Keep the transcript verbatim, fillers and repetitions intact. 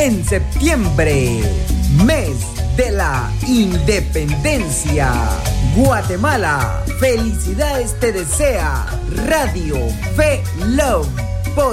en septiembre, mes de la independencia. Guatemala, felicidades te desea Radio Fe Love.